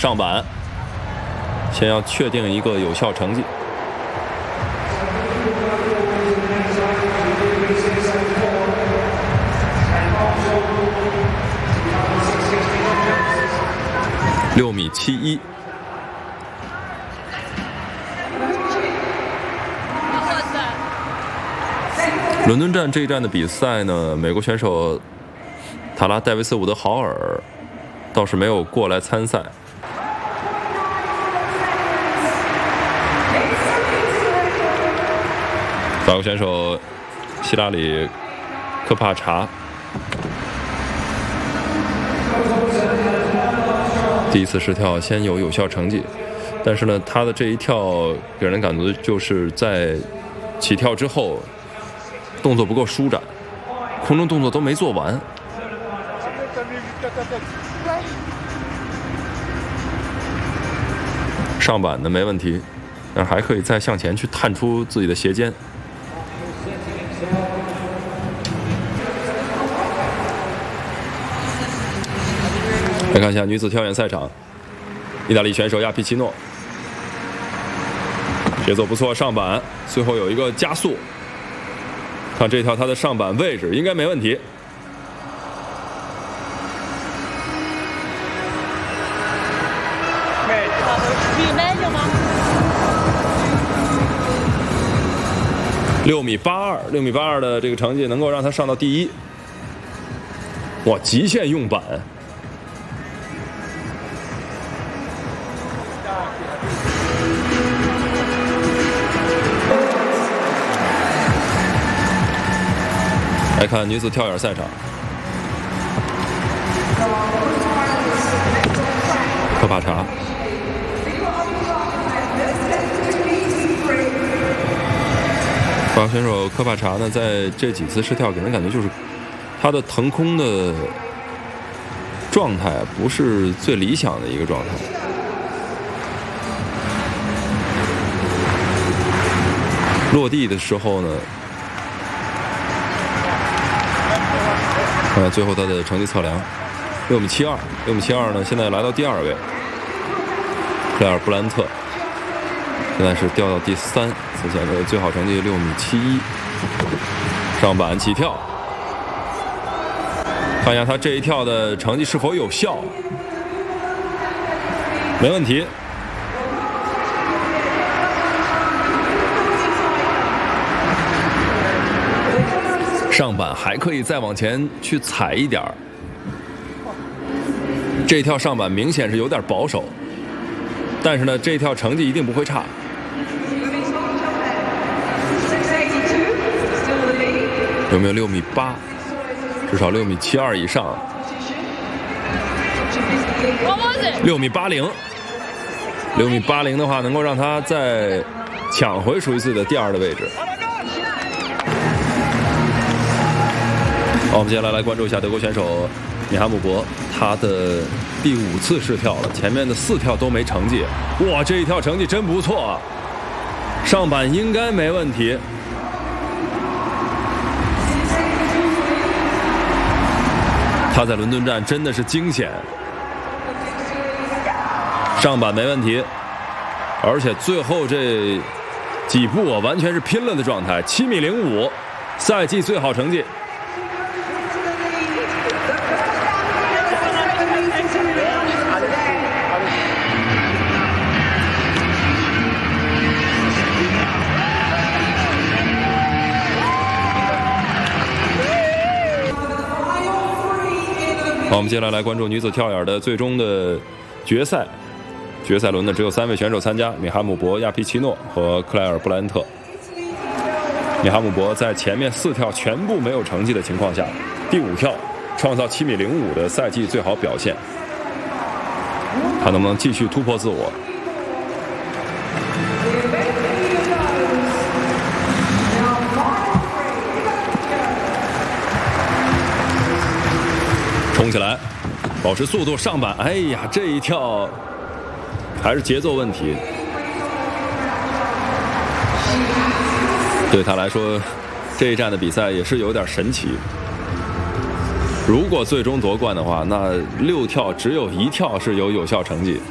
上板，先要确定一个有效成绩。6.71米。伦敦站这一站的比赛呢，美国选手塔拉·戴维斯·伍德豪尔倒是没有过来参赛。法国选手希拉里·科帕查第一次试跳先有效成绩，但是呢，他的这一跳给人感觉就是在起跳之后动作不够舒展，空中动作都没做完。上板的没问题，但还可以再向前去探出自己的斜肩。来看一下女子跳远赛场，意大利选手亚皮奇诺，节奏不错，上板最后有一个加速。看这条他的上板位置应该没问题。6.82米的这个成绩能够让他上到第一。哇，极限用板。来看女子跳远赛场，科帕查，法国选手科帕查呢，在这几次试跳给人感觉就是他的腾空的状态不是最理想的一个状态。落地的时候呢，看看最后他的成绩测量，6.72呢，现在来到第2位。克莱尔·布兰特现在是掉到第3，此前的最好成绩6.71米。上板起跳，看一下他这一跳的成绩是否有效，没问题。上板还可以再往前去踩一点儿，这一跳上板明显是有点保守，但是呢，这一跳成绩一定不会差。有没有6.8米？至少6.72米以上。6.80米，6.80米的话，能够让他再抢回属于自己的第2的位置。好，我们接下来关注一下德国选手米哈姆博，他的第5次试跳了，前面的4跳都没成绩。哇，这一跳成绩真不错啊！上板应该没问题。他在伦敦站真的是惊险，上板没问题，而且最后这几步啊，完全是拼了的状态。7.05米，赛季最好成绩。好，我们接下来关注女子跳远的最终的决赛。决赛轮呢，只有3位选手参加：米哈姆博、亚皮奇诺和克莱尔·布兰特。米哈姆博在前面4跳全部没有成绩的情况下，第5跳创造7.05米的赛季最好表现。他能不能继续突破自我？冲起来，保持速度，上板。哎呀，这一跳还是节奏问题。对他来说，这一站的比赛也是有点神奇。如果最终夺冠的话，那6跳只有1跳是有效成绩。